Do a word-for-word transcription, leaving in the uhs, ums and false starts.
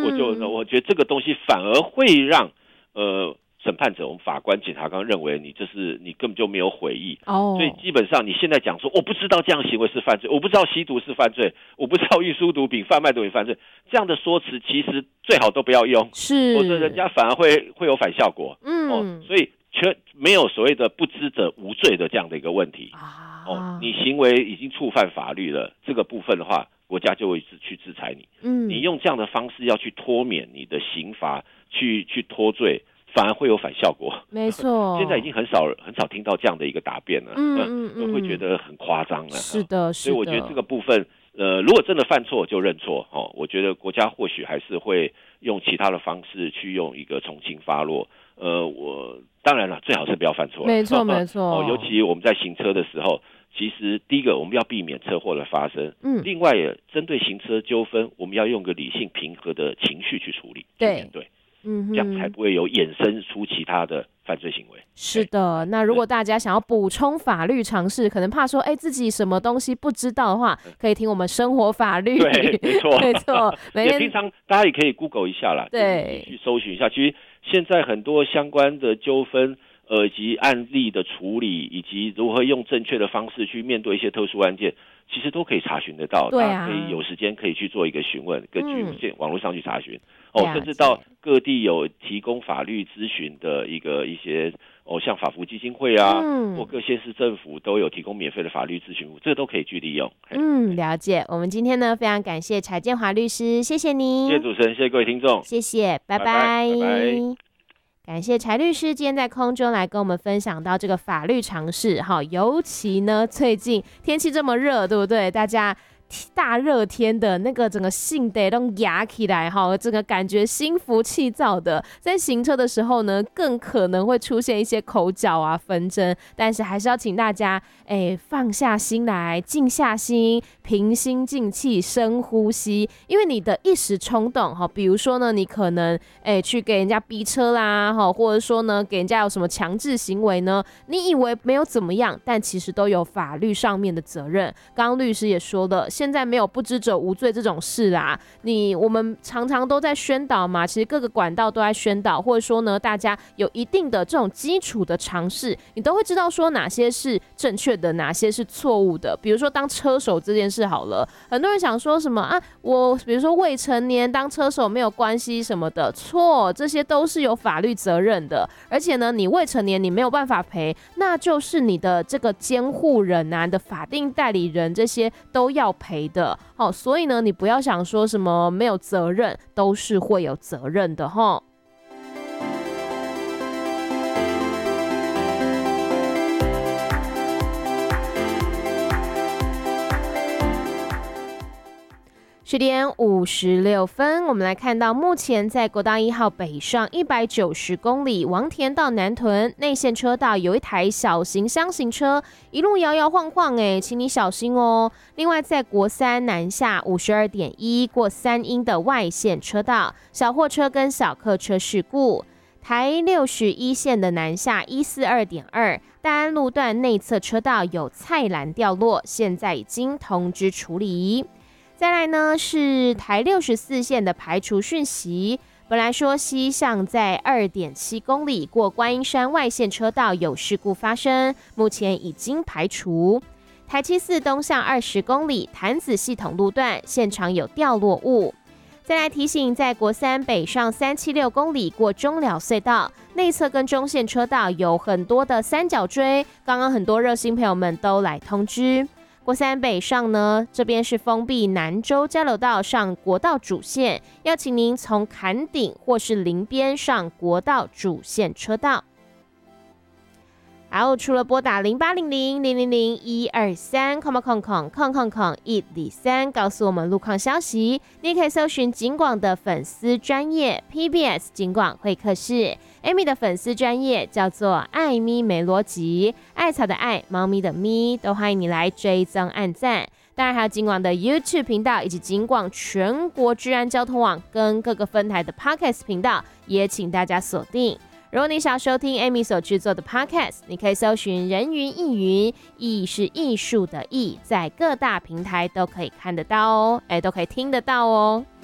我就我觉得这个东西反而会让呃审判者、我们法官、检察官认为你这是你根本就没有悔意，哦，所以基本上你现在讲说我不知道这样行为是犯罪，我不知道吸毒是犯罪，我不知道运输毒品、贩卖毒品犯罪，这样的说辞其实最好都不要用， 是， 否则人家反而会会有反效果。嗯，哦，所以全没有所谓的不知者无罪的这样的一个问题。啊，哦，你行为已经触犯法律了，这个部分的话，国家就会去制裁你。嗯，你用这样的方式要去脱免你的刑罚，去去脱罪。反而会有反效果， 没错。 现在已经很少很少听到这样的一个答辩了，嗯嗯嗯，会觉得很夸张了。 是的，是的。 所以我觉得这个部分，呃，如果真的犯错就认错，哦，我觉得国家或许还是会用其他的方式去用一个从轻发落。呃，我当然了，最好是不要犯错。 没错，没错。 哦，尤其我们在行车的时候，其实第一个我们要避免车祸的发生，嗯，另外也针对行车纠纷，我们要用个理性平和的情绪去处理， 对， 去面对。嗯，这样才不会有衍生出其他的犯罪行为。 是的，那如果大家想要补充法律常识，可能怕说，哎、欸，自己什么东西不知道的话，可以听我们生活法律。 对，没错， 没错。 也平常大家也可以 Google 一下啦， 对， 去搜寻一下。其实现在很多相关的纠纷，呃，以及案例的处理，以及如何用正确的方式去面对一些特殊案件，其实都可以查询得到。 对啊， 大家可以有时间可以去做一个询问，根据网络上去查询。哦，甚至到各地有提供法律咨询的一个一些哦，像法扶基金会啊，嗯，或各县市政府都有提供免费的法律咨询服务，这个都可以去利用。 嗯，了解。我们今天呢，非常感谢柴建华律师，谢谢您。 谢谢主持人，谢谢各位听众， 谢谢，拜拜。 拜拜拜拜。 感谢柴律师今天在空中来跟我们分享到这个法律常识哈，尤其呢最近天气这么热，对不对？大家大热天的那个整个性得都压起来哈，这个感觉心浮气躁的，在行车的时候呢，更可能会出现一些口角啊纷争，但是还是要请大家哎放下心来，静下心，平心静气，深呼吸，因为你的一时冲动哈，比如说呢，你可能哎去给人家逼车啦哈，或者说呢给人家有什么强制行为呢，你以为没有怎么样，但其实都有法律上面的责任。刚刚律师也说了，现在没有不知者无罪这种事啦，你我们常常都在宣导嘛，其实各个管道都在宣导，或者说呢，大家有一定的这种基础的常识，你都会知道说哪些是正确的，哪些是错误的。比如说当车手这件事好了，很多人想说什么啊，我比如说未成年当车手没有关系什么的，错，这些都是有法律责任的。而且呢，你未成年你没有办法赔，那就是你的这个监护人啊，你的法定代理人这些都要赔的。好，所以呢，你不要想说什么没有责任，都是会有责任的齁。十点五十六分，我们来看到目前在国道一号北上一百九十公里王田到南屯内线车道有一台小型箱型车一路摇摇晃晃，哎，请你小心哦。另外在国三南下五十二点一过三鶯的外线车道，小货车跟小客车事故。台六十一线的南下一四二点二大安路段内侧车道有菜篮掉落，现在已经通知处理。再来呢是台六十四线的排除讯息，本来说西向在 二点七公里过观音山外线车道有事故发生，目前已经排除。台七四东向二十公里潭子系统路段现场有掉落物。再来提醒，在国三北上三百七十六公里过中寮隧道内侧跟中线车道有很多的三角锥，刚刚很多热心朋友们都来通知。国三北上呢，这边是封闭南州交流道上国道主线，要请您从坎顶或是林边上国道主线车道。好，除了拨打零八零零零零零一二三空空空空空空一零三告诉我们路况消息，你也可以搜寻警广的粉丝专页 P B S 警广会客室 ，Amy 的粉丝专页叫做艾咪没逻辑，艾草的艾，猫咪的咪，都欢迎你来追踪按赞。当然还有警广的 YouTube 频道，以及警广全国治安交通网跟各个分台的 Podcast 频道，也请大家锁定。如果你想收听 Amy 所制作的 Podcast， 你可以搜寻人云亦云，艺是艺术的艺，在各大平台都可以看得到哦，哎，都可以听得到哦。